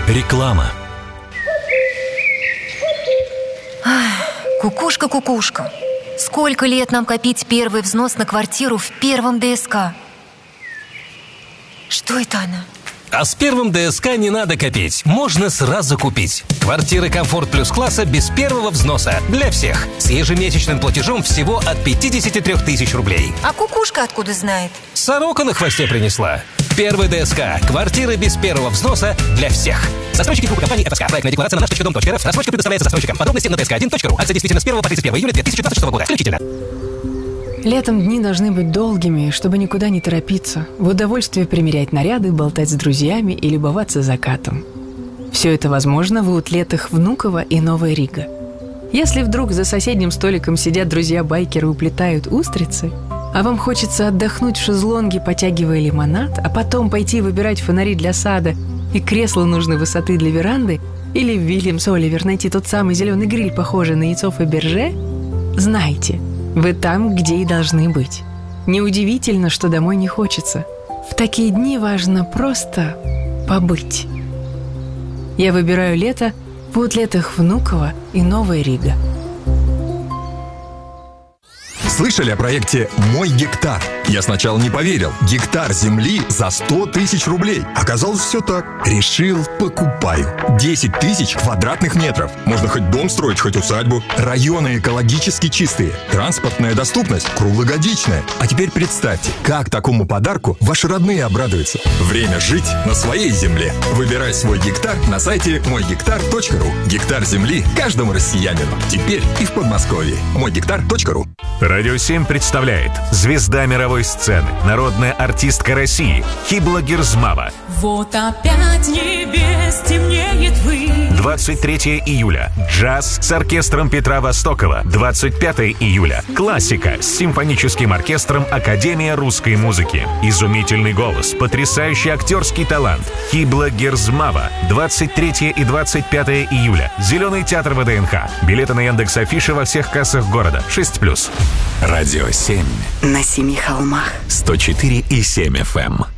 Реклама. Кукушка, кукушка, сколько лет нам копить первый взнос на квартиру в первом ДСК? Что это она? А с первым ДСК не надо копить, можно сразу купить. Квартиры «Комфорт Плюс» класса без первого взноса. Для всех. С ежемесячным платежом всего от 53 тысяч рублей. А кукушка откуда знает? Сорока на хвосте принесла. Первый ДСК. Квартиры без первого взноса для всех. Застройщики группы компании «ФСК». Проектная декларация на наш.дом.рф. Рассрочка предоставляется застройщикам. Подробности на dsk1.ru. Акция действительно с 1 по 31 июля 2026 года. Включительно. Летом дни должны быть долгими, чтобы никуда не торопиться, в удовольствие примерять наряды, болтать с друзьями и любоваться закатом. Все это возможно в аутлетах Внуково и Новая Рига. Если вдруг за соседним столиком сидят друзья-байкеры и уплетают устрицы, а вам хочется отдохнуть в шезлонге, потягивая лимонад, а потом пойти выбирать фонари для сада и кресло нужной высоты для веранды, или в Вильямс Оливер найти тот самый зеленый гриль, похожий на яйцо Фаберже, знайте, вы там, где и должны быть. Неудивительно, что домой не хочется. В такие дни важно просто побыть. Я выбираю лето в аутлетах Внуково и Новая Рига. Слышали о проекте «Мой гектар»? Я сначала не поверил. Гектар земли за 100 тысяч рублей. Оказалось, все так. Решил, покупаю. 10 тысяч квадратных метров. Можно хоть дом строить, хоть усадьбу. Районы экологически чистые. Транспортная доступность круглогодичная. А теперь представьте, как такому подарку ваши родные обрадуются. Время жить на своей земле. Выбирай свой гектар на сайте мойгектар.ру. Гектар земли каждому россиянину. Теперь и в Подмосковье. мойгектар.ру. Радио 7 представляет звезда мировой сцены, народная артистка России Хибла Герзмава. Вот опять небес темнеет вы. 23 июля. Джаз с оркестром Петра Востокова. 25 июля. Классика с симфоническим оркестром Академия русской музыки. Изумительный голос, потрясающий актерский талант. Хибла Герзмава. 23 и 25 июля. Зеленый театр ВДНХ. Билеты на Яндекс.Афише во всех кассах города. 6+. Радио 7. На 7 холмах. 104,7 FM.